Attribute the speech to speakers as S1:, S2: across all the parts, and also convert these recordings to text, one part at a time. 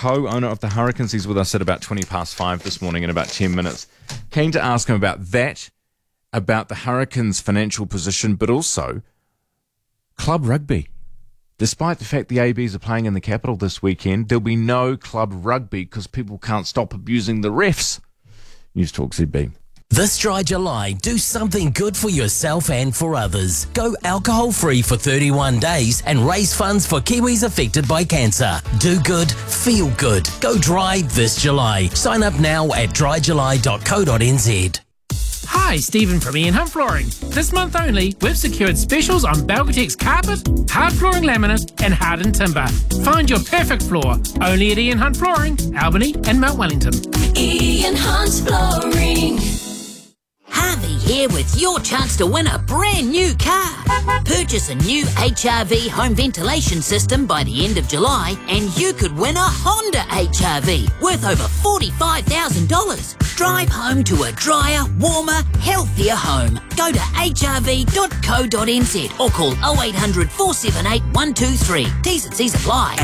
S1: co-owner of the Hurricanes. He's with us at about 5:20 this morning in about 10 minutes. Keen to ask him about that, about the Hurricanes' financial position, but also club rugby. Despite the fact the ABs are playing in the capital this weekend, there'll be no club rugby because people can't stop abusing the refs. News Talk ZB.
S2: This dry July, do something good for yourself and for others. Go alcohol-free for 31 days and raise funds for Kiwis affected by cancer. Do good, feel good. Go dry this July. Sign up now at dryjuly.co.nz.
S3: Hi, Stephen from Ian Hunt Flooring. This month only, we've secured specials on Belgatex carpet, hard flooring laminate and hardened timber. Find your perfect floor only at Ian Hunt Flooring, Albany and Mount Wellington.
S4: Ian Hunt Flooring.
S5: Harvey here with your chance to win a brand new car. Purchase a new HRV home ventilation system by the end of July and you could win a Honda HRV worth over $45,000. Drive home to a drier, warmer, healthier home. Go to hrv.co.nz or call 0800 478 123. T's and C's apply.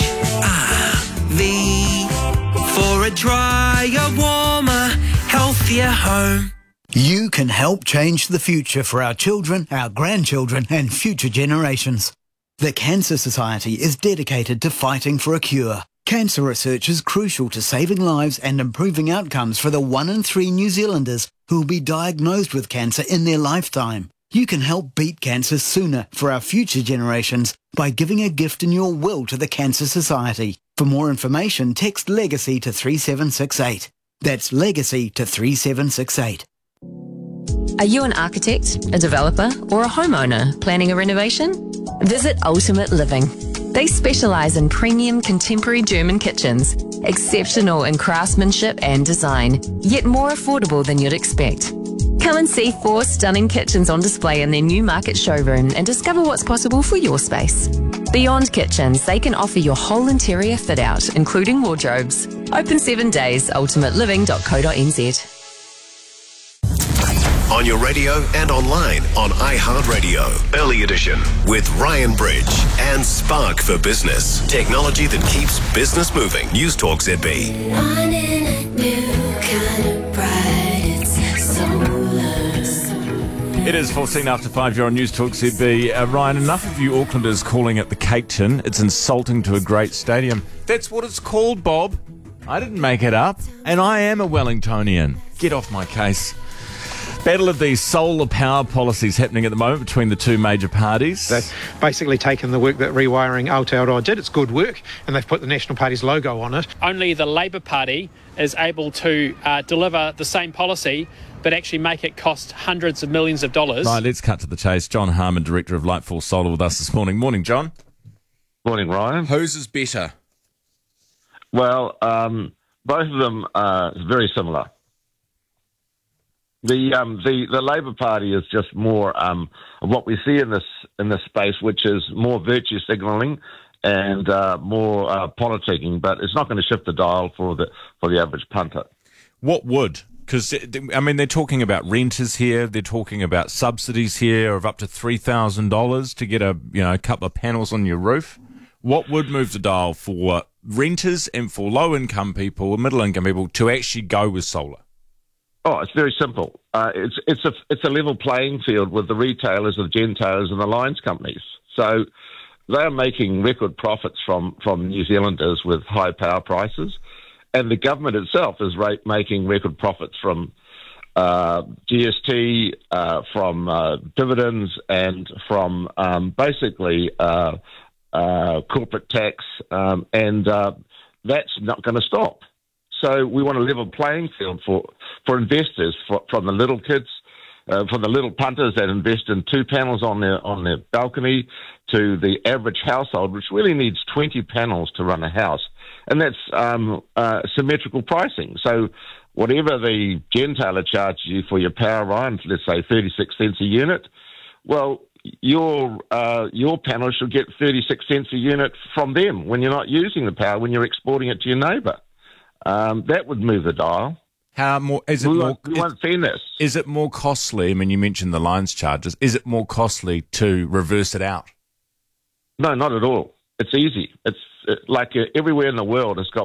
S6: HRV for a drier, warmer, healthier home.
S7: You can help change the future for our children, our grandchildren and future generations. The Cancer Society is dedicated to fighting for a cure. Cancer research is crucial to saving lives and improving outcomes for the 1 in 3 New Zealanders who will be diagnosed with cancer in their lifetime. You can help beat cancer sooner for our future generations by giving a gift in your will to the Cancer Society. For more information, text LEGACY to 3768. That's LEGACY to 3768.
S8: Are you an architect, a developer, or a homeowner planning a renovation? Visit Ultimate Living. They specialise in premium contemporary German kitchens, exceptional in craftsmanship and design, yet more affordable than you'd expect. Come and see 4 stunning kitchens on display in their new market showroom and discover what's possible for your space. Beyond kitchens, they can offer your whole interior fit out, including wardrobes. Open 7 days, ultimateliving.co.nz.
S9: On your radio and online on iHeartRadio. Early Edition with Ryan Bridge and Spark for Business. Technology that keeps business moving. News Talk ZB.
S4: One in a new kind of bright, it's solar.
S1: It is 14 after 5. You're on News Talk ZB. Ryan, enough of you Aucklanders calling it the Cake Tin. It's insulting to a great stadium. That's what it's called, Bob. I didn't make it up. And I am a Wellingtonian. Get off my case. Battle of these solar power policies happening at the moment between the two major parties.
S10: They've basically taken the work that Rewiring Aotearoa did. It's good work, and they've put the National Party's logo on it.
S3: Only the Labour Party is able to deliver the same policy but actually make it cost hundreds of millions of dollars.
S1: Right, let's cut to the chase. John Harmon, Director of Lightfall Solar, with us this morning. Morning, John.
S11: Morning, Ryan.
S1: Whose is better?
S11: Well, both of them are very similar. The Labour Party is just more of what we see in this space, which is more virtue signalling and more politicking, but it's not going to shift the dial for the average punter.
S1: What would? Because I mean, they're talking about renters here. They're talking about subsidies here of up to $3,000 to get a couple of panels on your roof. What would move the dial for renters and for low income people, middle income people, to actually go with solar?
S11: Oh, it's very simple. It's a level playing field with the retailers, the gentailers, and the lines companies. So they're making record profits from New Zealanders with high power prices, and the government itself is making record profits from GST, from dividends, and from basically corporate tax, and that's not going to stop. So we want a level playing field for investors, from the little kids, from the little punters that invest in 2 panels on their balcony, to the average household, which really needs 20 panels to run a house. And that's symmetrical pricing. So whatever the gentailer charges you for your power, Ryan, let's say 36 cents a unit, well, your panel should get 36 cents a unit from them when you're not using the power, when you're exporting it to your neighbour. That would move the dial.
S1: How more? Is it more?
S11: We want fairness.
S1: Is it more costly? I mean, you mentioned the lines charges. Is it more costly to reverse it out?
S11: No, not at all. It's easy. It's like everywhere in the world, it's got